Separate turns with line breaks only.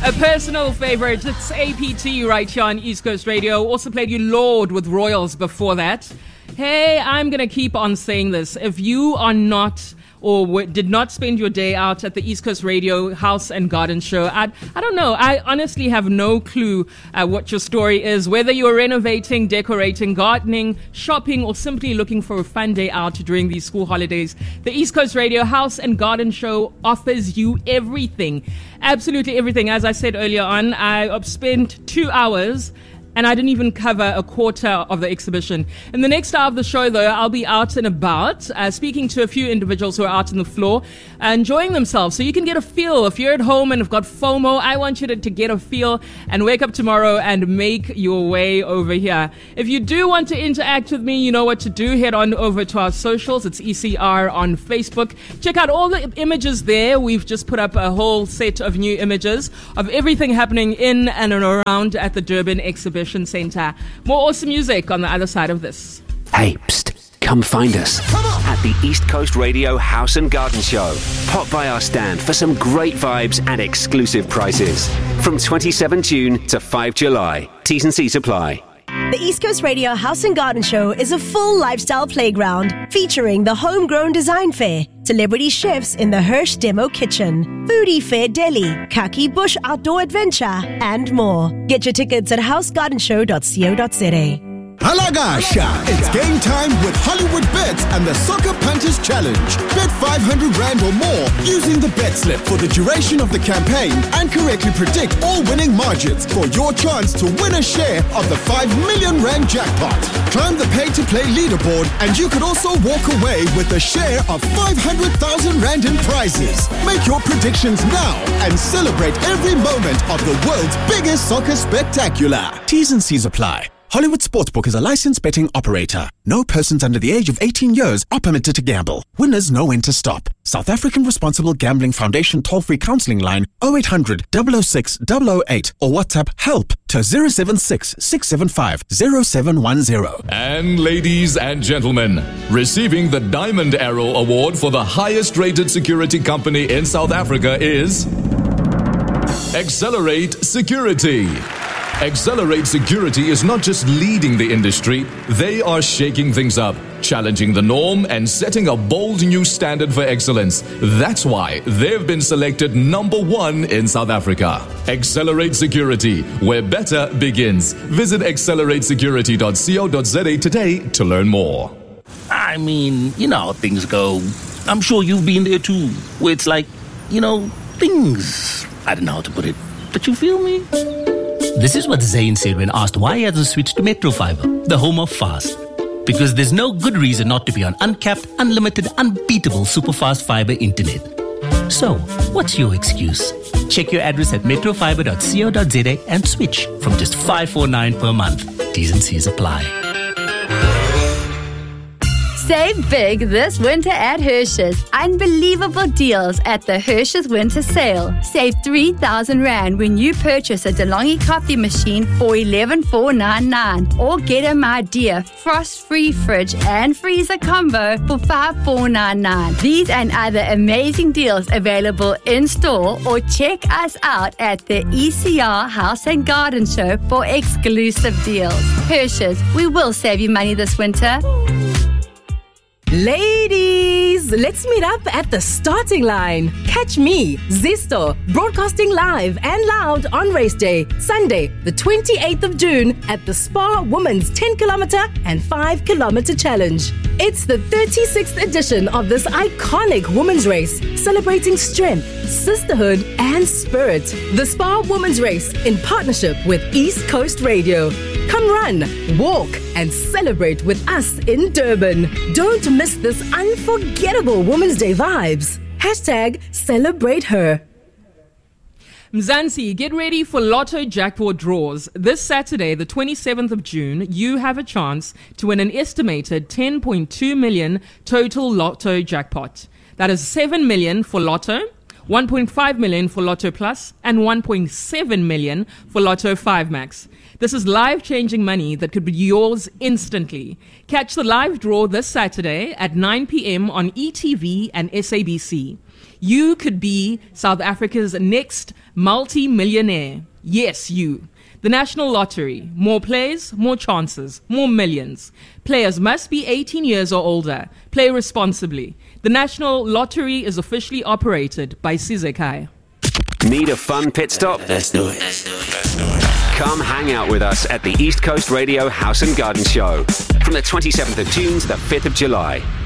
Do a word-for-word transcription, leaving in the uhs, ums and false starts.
A personal favorite, it's A P T right here on East Coast Radio. Also played you Lord with Royals before that. Hey, I'm going to keep on saying this. If you are not or w- did not spend your day out at the East Coast Radio House and Garden Show, I, I don't know. I honestly have no clue uh, what your story is, whether you're renovating, decorating, gardening, shopping, or simply looking for a fun day out during these school holidays. The East Coast Radio House and Garden Show offers you everything. Absolutely everything. As I said earlier on, I spent two hours and I didn't even cover a quarter of the exhibition. In the next hour of the show, though, I'll be out and about, uh, speaking to a few individuals who are out on the floor, uh, enjoying themselves. So you can get a feel. If you're at home and have got FOMO, I want you to, to get a feel and wake up tomorrow and make your way over here. If you do want to interact with me, you know what to do. Head on over to our socials. It's E C R on Facebook. Check out all the images there. We've just put up a whole set of new images of everything happening in and around at the Durban Exhibition Center. More awesome music on the other side of this.
Hey, psst, come find us at the East Coast Radio House and Garden Show. Pop by our stand for some great vibes and exclusive prices. From twenty-seventh of June to fifth of July. T's and C's apply.
The East Coast Radio House and Garden Show is a full lifestyle playground featuring the Homegrown Design Fair, celebrity chefs in the Hirsch Demo Kitchen, Foodie Fair Deli, Kaki Bush Outdoor Adventure, and more. Get your tickets at house garden show dot co dot za.
Halagasha! It's game time with Hollywood Bets and the Soccer Punters Challenge. Bet five hundred rand or more using the bet slip for the duration of the campaign and correctly predict all winning margins for your chance to win a share of the five million rand jackpot. Climb the pay-to-play leaderboard and you could also walk away with a share of five hundred thousand rand in prizes. Make your predictions now and celebrate every moment of the world's biggest soccer spectacular. T's and C's apply. Hollywood Sportsbook is a licensed betting operator. No persons under the age of eighteen years are permitted to gamble. Winners know when to stop. South African Responsible Gambling Foundation toll-free counseling line oh eight hundred, double oh six, double oh eight or WhatsApp HELP to zero seven six, six seven five, zero seven one zero.
And ladies and gentlemen, receiving the Diamond Arrow Award for the highest rated security company in South Africa is Accelerate Security. Accelerate Security is not just leading the industry, they are shaking things up, challenging the norm and setting a bold new standard for excellence. That's why they've been selected number one in South Africa. Accelerate Security, where better begins. Visit accelerate security dot co dot za today to learn more.
I mean, you know how things go. I'm sure you've been there too, where it's like, you know, things. I don't know how to put it, but you feel me?
This is what Zayn said when asked why he hasn't switched to Metro Fiber, the home of fast. Because there's no good reason not to be on uncapped, unlimited, unbeatable super fast fiber internet. So, what's your excuse? Check your address at metro fiber dot co dot za and switch from just five forty-nine per month. T's and C's apply.
Save big this winter at Hirsch's. Unbelievable deals at the Hirsch's Winter Sale. Save three thousand rand when you purchase a DeLonghi coffee machine for eleven thousand four hundred ninety-nine. Or get a My Dear frost-free fridge and freezer combo for five thousand four hundred ninety-nine. These and other amazing deals available in store or check us out at the E C R House and Garden Show for exclusive deals. Hirsch's, we will save you money this winter.
Ladies, let's meet up at the starting line. Catch me, Zesto, broadcasting live and loud on race day, Sunday, the twenty-eighth of June at the Spa Women's ten kilometer and five kilometer challenge. It's the thirty-sixth edition of this iconic women's race, celebrating strength, sisterhood, and spirit. The Spa Women's Race in partnership with East Coast Radio. Come run, walk, and celebrate with us in Durban. Don't miss this unforgettable Women's Day vibes. Hashtag celebrate her.
Mzansi, get ready for Lotto jackpot draws. This Saturday, the twenty-seventh of June, you have a chance to win an estimated ten point two million total Lotto jackpot. That is seven million for Lotto, one point five million for Lotto Plus, and one point seven million for Lotto five Max. This is life-changing money that could be yours instantly. Catch the live draw this Saturday at nine p.m. on E T V and S A B C. You could be South Africa's next multi-millionaire. Yes, you. The National Lottery. More plays, more chances, more millions. Players must be eighteen years or older. Play responsibly. The National Lottery is officially operated by Sizekai.
Need a fun pit stop?
Let's do it. Let's do it. Let's do it.
Come hang out with us at the East Coast Radio House and Garden Show from the twenty-seventh of June to the fifth of July.